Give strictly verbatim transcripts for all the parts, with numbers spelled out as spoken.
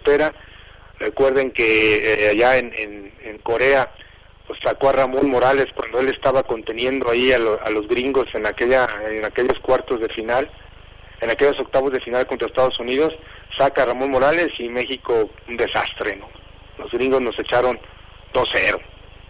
recupera. Recuerden que eh, allá en, en, en Corea pues sacó a Ramón Morales cuando él estaba conteniendo ahí a, lo, a los gringos en aquella en aquellos cuartos de final, en aquellos octavos de final contra Estados Unidos, saca a Ramón Morales y México un desastre, ¿no? Los gringos nos echaron dos cero.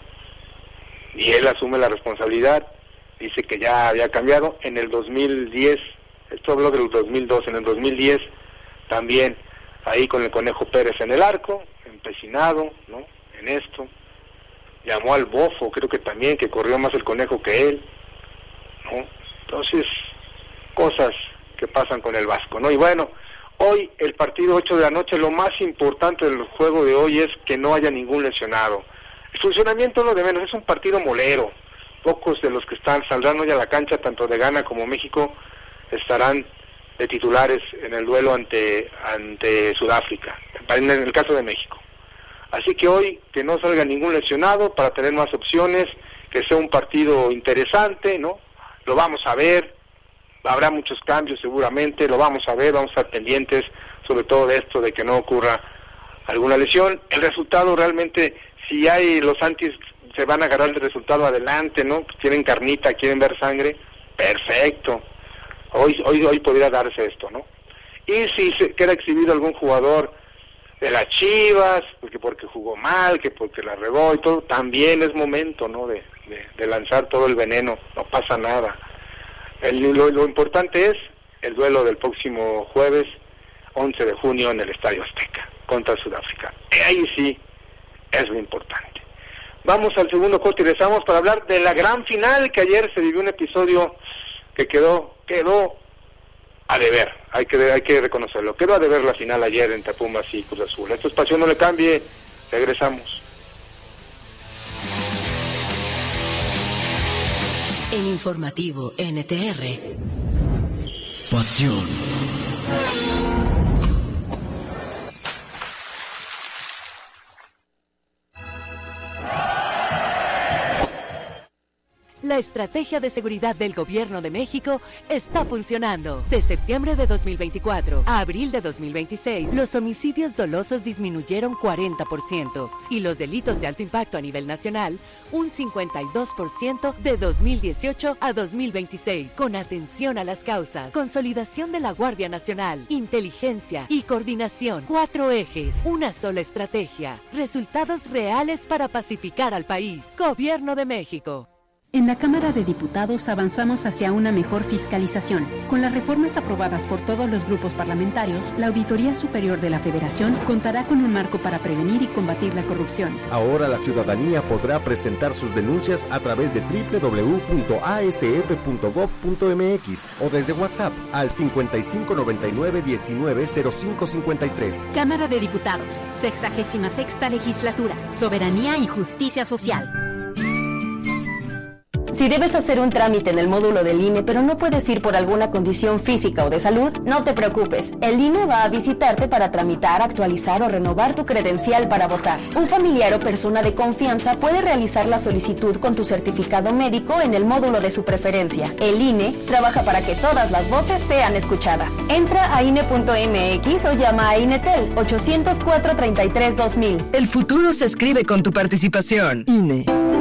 Y él asume la responsabilidad, dice que ya había cambiado. En el dos mil diez, esto habló del dos mil dos, en el dos mil diez también ahí con el Conejo Pérez en el arco, empecinado, ¿no? En esto, llamó al Bofo, creo que también, que corrió más el Conejo que él, ¿no? Entonces, cosas que pasan con el Vasco, ¿no? Y bueno, hoy el partido ocho de la noche, lo más importante del juego de hoy es que no haya ningún lesionado. El funcionamiento lo de menos, es un partido molero. Pocos de los que están saldrán hoy a la cancha, tanto de Ghana como México, estarán de titulares en el duelo ante ante Sudáfrica, en el caso de México. Así que hoy que no salga ningún lesionado para tener más opciones, que sea un partido interesante, ¿no? Lo vamos a ver, habrá muchos cambios seguramente, lo vamos a ver, vamos a estar pendientes sobre todo de esto, de que no ocurra alguna lesión. El resultado realmente, si hay los antis se van a agarrar el resultado adelante, ¿no? Tienen carnita, quieren ver sangre, perfecto. Hoy hoy hoy podría darse esto, ¿no? Y si se queda exhibido algún jugador de las Chivas, porque porque jugó mal, que porque la regó y todo, también es momento, ¿no? De, de, de lanzar todo el veneno, no pasa nada. El, lo, lo importante es el duelo del próximo jueves, once de junio, en el Estadio Azteca, contra Sudáfrica. Y ahí sí es lo importante. Vamos al segundo corte y regresamos para hablar de la gran final, que ayer se vivió un episodio que quedó quedó a deber, hay que hay que reconocerlo, quedó a deber la final ayer entre Pumas y Cruz Azul. Esto es Pasión, no le cambie, regresamos. En Informativo N T R. Pasión. La estrategia de seguridad del Gobierno de México está funcionando. De septiembre de dos mil veinticuatro a abril de dos mil veintiséis, los homicidios dolosos disminuyeron cuarenta por ciento y los delitos de alto impacto a nivel nacional un cincuenta y dos por ciento de dos mil dieciocho a dos mil veintiséis. Con atención a las causas, consolidación de la Guardia Nacional, inteligencia y coordinación. Cuatro ejes, una sola estrategia. Resultados reales para pacificar al país. Gobierno de México. En la Cámara de Diputados avanzamos hacia una mejor fiscalización. Con las reformas aprobadas por todos los grupos parlamentarios, la Auditoría Superior de la Federación contará con un marco para prevenir y combatir la corrupción. Ahora la ciudadanía podrá presentar sus denuncias a través de doble u doble u doble u punto a s f punto gob punto m x o desde WhatsApp al cincuenta y cinco noventa y nueve diecinueve cero cinco cincuenta y tres. Cámara de Diputados, sexagésima sexta Legislatura, Soberanía y Justicia Social. Si debes hacer un trámite en el módulo del I N E, pero no puedes ir por alguna condición física o de salud, no te preocupes. El I N E va a visitarte para tramitar, actualizar o renovar tu credencial para votar. Un familiar o persona de confianza puede realizar la solicitud con tu certificado médico en el módulo de su preferencia. El I N E trabaja para que todas las voces sean escuchadas. Entra a I N E punto m x o llama a INETEL ochocientos cuatro treinta y tres dos mil. El futuro se escribe con tu participación. I N E.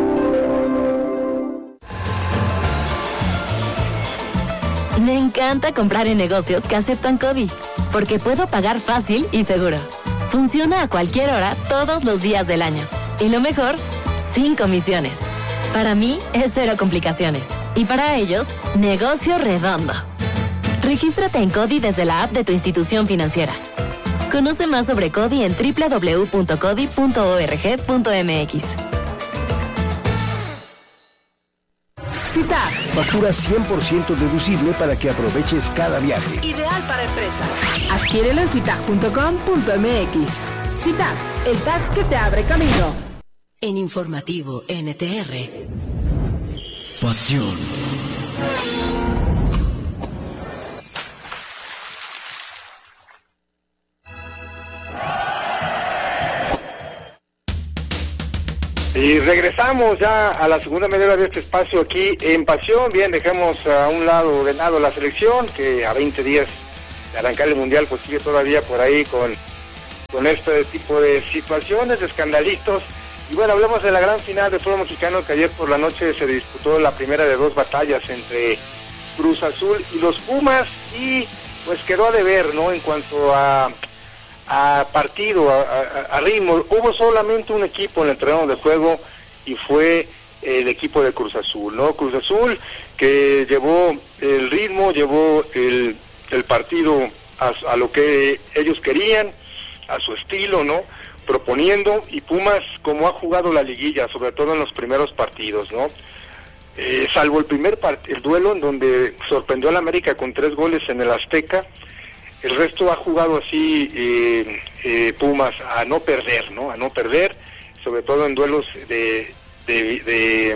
Me encanta comprar en negocios que aceptan CODI, porque puedo pagar fácil y seguro. Funciona a cualquier hora, todos los días del año. Y lo mejor, sin comisiones. Para mí es cero complicaciones. Y para ellos, negocio redondo. Regístrate en CODI desde la app de tu institución financiera. Conoce más sobre CODI en doble u doble u doble u punto codi punto org punto m x. CITAP. Factura cien por ciento deducible para que aproveches cada viaje. Ideal para empresas. Adquiérelo en citag punto com punto m x. CITAP, el tag que te abre camino. En Informativo N T R. Pasión. Y regresamos ya a la segunda media hora de este espacio aquí en Pasión. Bien, dejemos a un lado de lado la selección, que a veinte días de arrancar el Mundial pues sigue todavía por ahí con con este tipo de situaciones, de escandalitos. Y bueno, hablemos de la gran final del fútbol mexicano, que ayer por la noche se disputó la primera de dos batallas entre Cruz Azul y los Pumas, y pues quedó a deber, ¿no? En cuanto a, a partido, a, a, a ritmo, hubo solamente un equipo en el terreno de juego y fue el equipo de Cruz Azul, ¿no? Cruz Azul que llevó el ritmo, llevó el, el partido a, a lo que ellos querían, a su estilo, ¿no? Proponiendo, y Pumas, como ha jugado la liguilla, sobre todo en los primeros partidos, ¿no? Eh, salvo el primer part- el duelo en donde sorprendió a la América con tres goles en el Azteca, el resto ha jugado así eh, eh, Pumas a no perder, ¿no? A no perder, sobre todo en duelos de de, de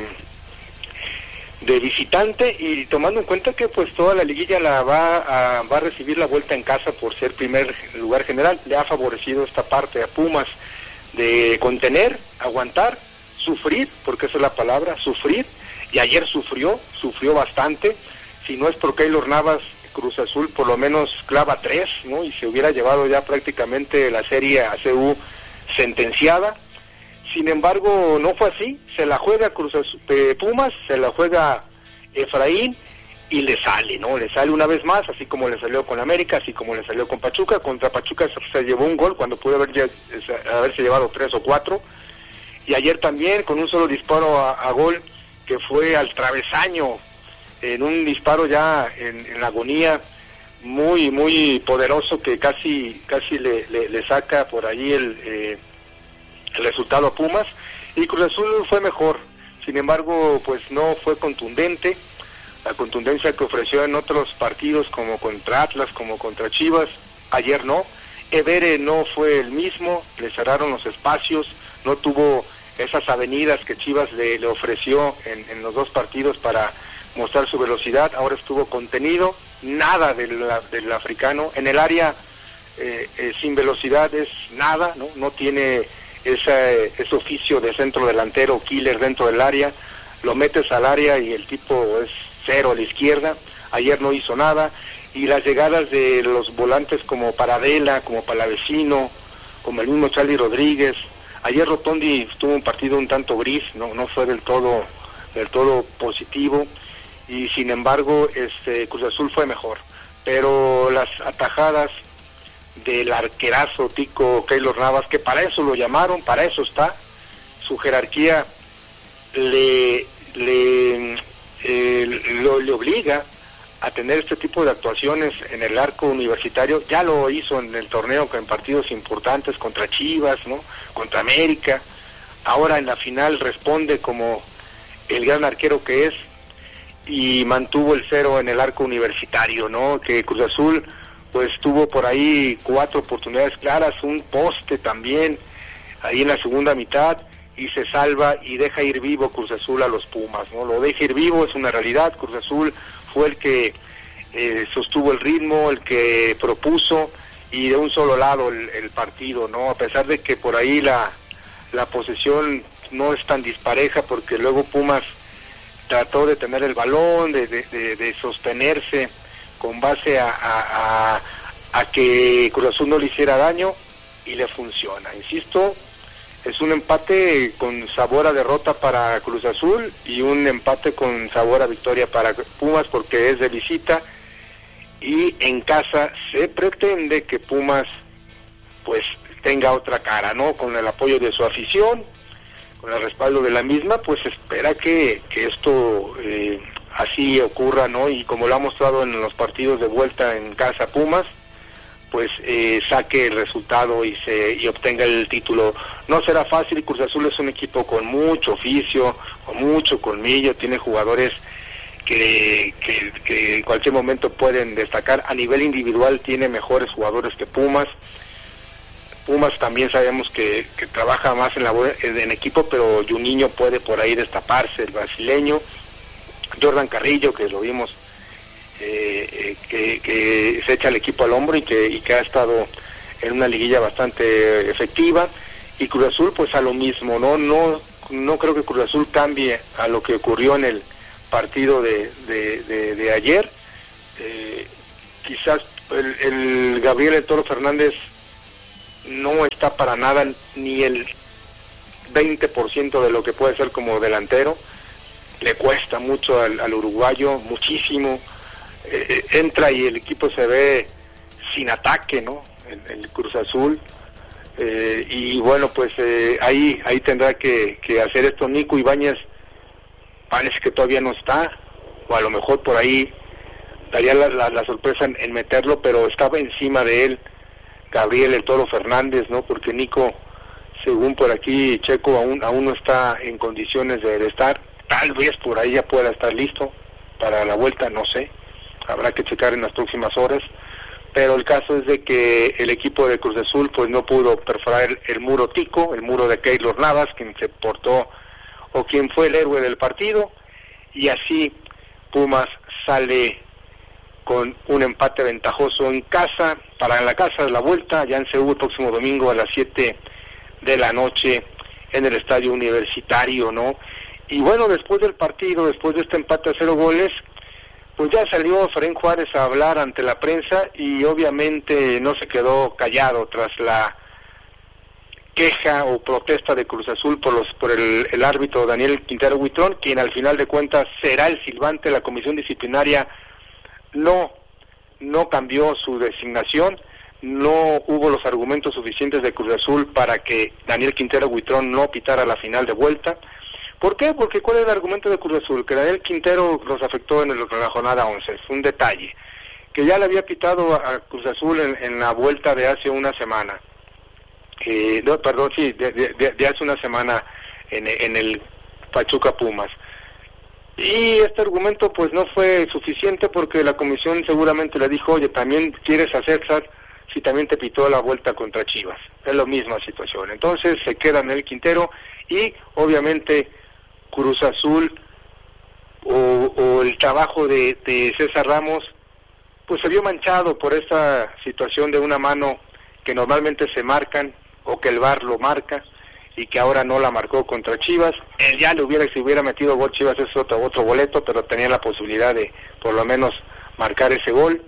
de visitante, y tomando en cuenta que pues toda la liguilla la va a, va a recibir la vuelta en casa por ser primer lugar general, le ha favorecido esta parte a Pumas de contener, aguantar, sufrir, porque esa es la palabra, sufrir, y ayer sufrió, sufrió bastante. Si no es por Keylor Navas, Cruz Azul por lo menos clava tres, ¿no? Y se hubiera llevado ya prácticamente la serie A C U sentenciada. Sin embargo, no fue así, se la juega Cruz Azul, eh, Pumas, se la juega Efraín, y le sale, ¿no? Le sale una vez más, así como le salió con América, así como le salió con Pachuca. Contra Pachuca se, se llevó un gol cuando pudo haber ya, haberse llevado tres o cuatro. Y ayer también con un solo disparo a, a gol, que fue al travesaño, en un disparo ya en, en la agonía, muy, muy poderoso, que casi casi le, le, le saca por ahí el, eh, el resultado a Pumas. Y Cruz Azul fue mejor, sin embargo, pues no fue contundente. La contundencia que ofreció en otros partidos, como contra Atlas, como contra Chivas, ayer no. Evere no fue el mismo, le cerraron los espacios, no tuvo esas avenidas que Chivas le, le ofreció en, en los dos partidos para mostrar su velocidad. Ahora estuvo contenido, nada del, del africano. En el área eh, eh, sin velocidad es nada, no, no tiene ese, ese oficio de centro delantero, killer dentro del área. Lo metes al área y el tipo es cero a la izquierda. Ayer no hizo nada, y las llegadas de los volantes como Paradela, como Palavecino, como el mismo Charly Rodríguez. Ayer Rotondi tuvo un partido un tanto gris, no no fue del todo del todo positivo, y sin embargo este Cruz Azul fue mejor. Pero las atajadas del arquerazo tico Keylor Navas, que para eso lo llamaron, para eso está, su jerarquía le le Eh, lo, le obliga a tener este tipo de actuaciones en el arco universitario. Ya lo hizo en el torneo en partidos importantes contra Chivas, ¿no? Contra América. Ahora en la final responde como el gran arquero que es, y mantuvo el cero en el arco universitario, ¿no? Que Cruz Azul pues tuvo por ahí cuatro oportunidades claras, un poste también ahí en la segunda mitad, y se salva y deja ir vivo Cruz Azul a los Pumas, ¿no? Lo deja ir vivo, es una realidad. Cruz Azul fue el que eh, sostuvo el ritmo, el que propuso, y de un solo lado el, el partido, ¿no? A pesar de que por ahí la, la posesión no es tan dispareja, porque luego Pumas trató de tener el balón, de, de, de, de sostenerse con base a, a, a, a que Cruz Azul no le hiciera daño, y le funciona. Insisto, es un empate con sabor a derrota para Cruz Azul, y un empate con sabor a victoria para Pumas, porque es de visita, y en casa se pretende que Pumas pues tenga otra cara, ¿no? Con el apoyo de su afición, con el respaldo de la misma, pues espera que, que esto eh, así ocurra, ¿no? Y como lo ha mostrado en los partidos de vuelta en casa Pumas, pues eh, saque el resultado y se y obtenga el título. No será fácil. Cruz Azul es un equipo con mucho oficio, con mucho colmillo, tiene jugadores que, que, que en cualquier momento pueden destacar. A nivel individual tiene mejores jugadores que Pumas. Pumas también sabemos que, que trabaja más en, la, en equipo, pero Juninho puede por ahí destaparse, el brasileño. Jordan Carrillo, que lo vimos, Eh, eh, que, que se echa el equipo al hombro, y que, y que ha estado en una liguilla bastante efectiva. Y Cruz Azul pues a lo mismo, no no no creo que Cruz Azul cambie a lo que ocurrió en el partido de, de, de, de ayer. Eh, quizás el, el Gabriel El Toro Fernández no está para nada ni el veinte por ciento de lo que puede ser como delantero. Le cuesta mucho al, al uruguayo, muchísimo. Eh, entra y el equipo se ve sin ataque, ¿no? El, el Cruz Azul. Eh, y bueno, pues eh, ahí ahí tendrá que, que hacer esto. Nico Ibáñez parece que todavía no está, o a lo mejor por ahí daría la, la, la sorpresa en, en meterlo, pero estaba encima de él Gabriel El Toro Fernández, ¿no? Porque Nico, según por aquí Checo, aún aún no está en condiciones de, de estar. Tal vez por ahí ya pueda estar listo para la vuelta, no sé, habrá que checar en las próximas horas, pero el caso es de que el equipo de Cruz Azul pues no pudo perforar el, el muro tico, el muro de Keylor Navas, quien se portó o quien fue el héroe del partido, y así Pumas sale con un empate ventajoso en casa, para en la casa de la vuelta, ya en C U el próximo domingo a las siete de la noche en el Estadio Universitario, ¿no? Y bueno, después del partido, después de este empate a cero goles, pues ya salió Efraín Juárez a hablar ante la prensa y obviamente no se quedó callado tras la queja o protesta de Cruz Azul por los por el, el árbitro Daniel Quintero Huitrón, quien al final de cuentas será el silbante. La comisión disciplinaria no no cambió su designación, no hubo los argumentos suficientes de Cruz Azul para que Daniel Quintero Huitrón no pitara la final de vuelta. ¿Por qué? Porque ¿cuál es el argumento de Cruz Azul? Que Daniel Quintero los afectó en, el, en la jornada once, es un detalle, que ya le había pitado a, a Cruz Azul en, en la vuelta de hace una semana, eh, no, perdón, sí, de, de, de hace una semana en, en el Pachuca Pumas. Y este argumento pues no fue suficiente porque la comisión seguramente le dijo, oye, también quieres hacer si también te pitó la vuelta contra Chivas. Es la misma situación. Entonces se queda en el Quintero y obviamente Cruz Azul o, o el trabajo de, de César Ramos pues se vio manchado por esta situación de una mano que normalmente se marcan o que el V A R lo marca y que ahora no la marcó contra Chivas. Él ya le hubiera, si hubiera metido gol Chivas es otro, otro boleto, pero tenía la posibilidad de por lo menos marcar ese gol.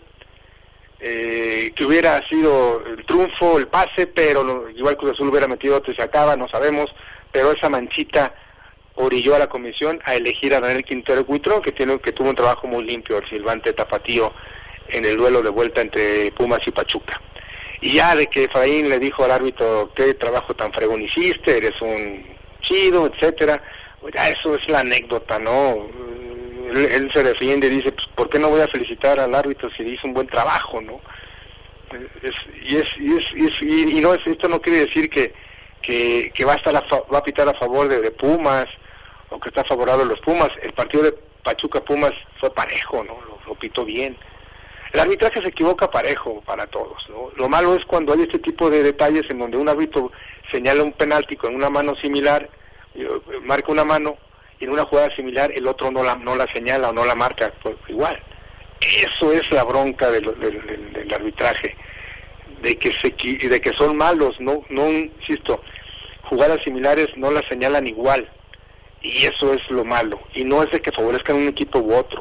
Eh, que hubiera sido el triunfo, el pase, pero no, igual Cruz Azul hubiera metido otro y se acaba, no sabemos, pero esa manchita orilló a la comisión a elegir a Daniel Quintero Huitrón, que tiene que tuvo un trabajo muy limpio, el silbante tapatío, en el duelo de vuelta entre Pumas y Pachuca. Y ya de que Efraín le dijo al árbitro, qué trabajo tan fregón hiciste, eres un chido, etcétera, pues ya eso es la anécdota, ¿no? Él, él se defiende y dice, pues ¿por qué no voy a felicitar al árbitro si hizo un buen trabajo, no? Es, y es y es, y, es y, y no es, esto no quiere decir que que, que va a estar a fa, va a pitar a favor de, de Pumas o que está favorable a los Pumas. El partido de Pachuca Pumas fue parejo, no, lo, lo pitó bien. El arbitraje se equivoca parejo para todos, ¿no? Lo malo es cuando hay este tipo de detalles en donde un árbitro señala un penalti con una mano similar, marca una mano, y en una jugada similar el otro no la no la señala o no la marca, pues igual. Eso es la bronca del, del, del, del arbitraje, de que se de que son malos, no no insisto, jugadas similares no las señalan igual, y eso es lo malo, y no es de que favorezcan un equipo u otro.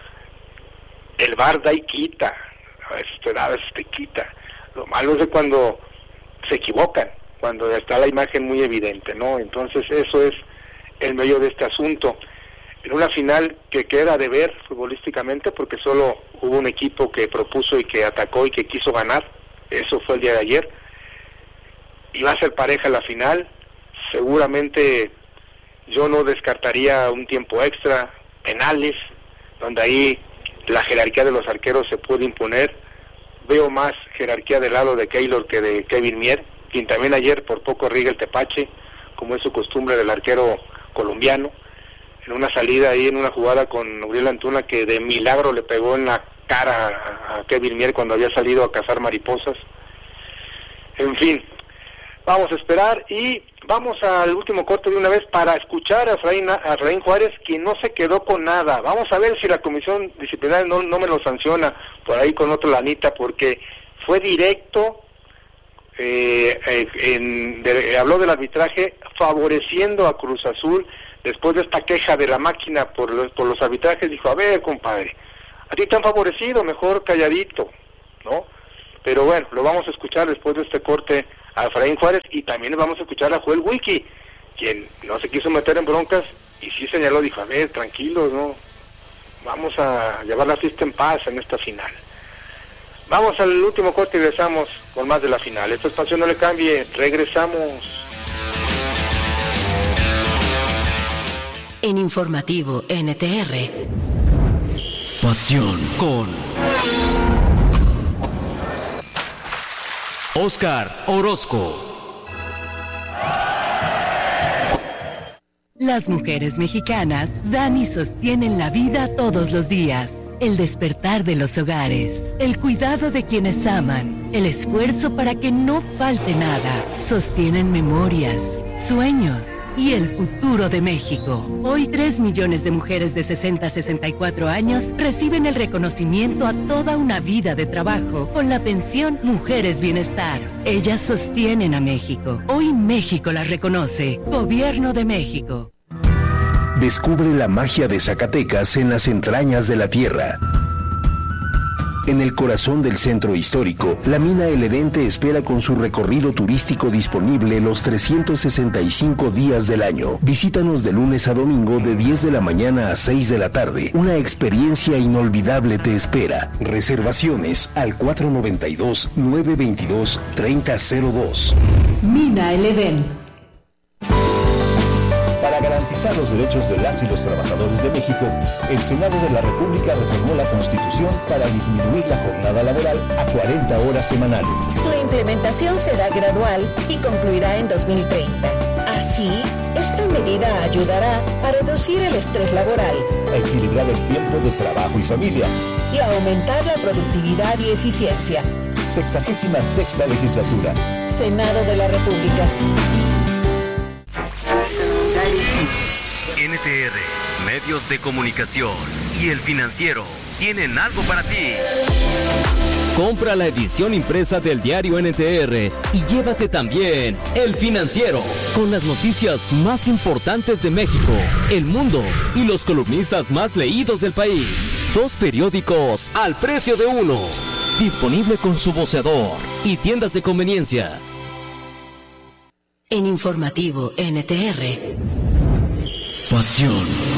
El V A R da y quita, a veces te da, a veces te quita. Lo malo es de cuando se equivocan, cuando está la imagen muy evidente, ¿no? Entonces eso es el medio de este asunto. En una final que queda de ver futbolísticamente, porque solo hubo un equipo que propuso y que atacó y que quiso ganar, eso fue el día de ayer, y va a ser pareja la final. Seguramente yo no descartaría un tiempo extra, penales, donde ahí la jerarquía de los arqueros se puede imponer. Veo más jerarquía del lado de Keylor que de Kevin Mier, quien también ayer por poco riega el tepache, como es su costumbre del arquero colombiano, en una salida ahí, en una jugada con Uriel Antuna, que de milagro le pegó en la cara a Kevin Mier cuando había salido a cazar mariposas. En fin, vamos a esperar y vamos al último corte de una vez para escuchar a Efraín, a Efraín Juárez, quien no se quedó con nada. Vamos a ver si la comisión disciplinaria no, no me lo sanciona por ahí con otra lanita, porque fue directo, eh, eh, en, de, habló del arbitraje favoreciendo a Cruz Azul. Después de esta queja de la máquina por los, por los arbitrajes, dijo, a ver, compadre, a ti te han favorecido, mejor calladito, ¿no? Pero bueno, lo vamos a escuchar después de este corte a Efraín Juárez, y también vamos a escuchar a Joel Wiki, quien no se quiso meter en broncas y sí señaló, dijo, a ver, tranquilos, ¿no? Vamos a llevar la fiesta en paz en esta final. Vamos al último corte y regresamos con más de la final. Esta espacio no le cambie, regresamos. En Informativo N T R. Pasión con Oscar Orozco. Las mujeres mexicanas dan y sostienen la vida todos los días. El despertar de los hogares, el cuidado de quienes aman, el esfuerzo para que no falte nada, sostienen memorias, sueños y el futuro de México. Hoy tres millones de mujeres de sesenta a sesenta y cuatro años reciben el reconocimiento a toda una vida de trabajo con la pensión Mujeres Bienestar. Ellas sostienen a México. Hoy México las reconoce. Gobierno de México. Descubre la magia de Zacatecas en las entrañas de la tierra. En el corazón del centro histórico, la mina El Edén te espera con su recorrido turístico disponible los trescientos sesenta y cinco días del año. Visítanos de lunes a domingo de diez de la mañana a seis de la tarde. Una experiencia inolvidable te espera. Reservaciones al cuatro noventa y dos, nueve veintidós, treinta cero dos. Mina El Edén. Para garantizar los derechos de las y los trabajadores de México, el Senado de la República reformó la Constitución para disminuir la jornada laboral a cuarenta horas semanales. Su implementación será gradual y concluirá en dos mil treinta. Así, esta medida ayudará a reducir el estrés laboral, a equilibrar el tiempo de trabajo y familia y a aumentar la productividad y eficiencia. Sexagésima sexta legislatura. Senado de la República. N T R, Medios de Comunicación y El Financiero tienen algo para ti. Compra la edición impresa del diario N T R y llévate también El Financiero, con las noticias más importantes de México, el mundo y los columnistas más leídos del país. Dos periódicos al precio de uno. Disponible con su voceador y tiendas de conveniencia. En Informativo N T R. Pasión.